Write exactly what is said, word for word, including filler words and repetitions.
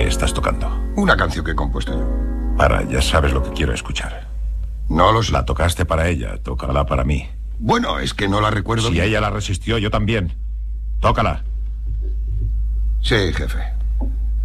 ¿Qué estás tocando? Una canción que he compuesto yo. Para, ya sabes lo que quiero escuchar. No lo sé. La tocaste para ella, tócala para mí. Bueno, es que no la recuerdo. Si bien. ella la resistió, yo también. Tócala. Sí, jefe.